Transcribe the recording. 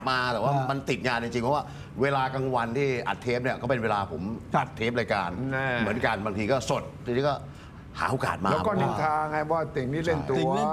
มาแต่ว่ามันติดงานจริงๆเพราะว่าเวลากลางวันที่อัดเทปเนี่ยก็เป็นเวลาผมอัดเทปรายการเหมือนกันบางทีก็สดทีนี้ก็หาโอกาสมาแล้วก็นินทาไงว่าติ่งนี่เล่นตัว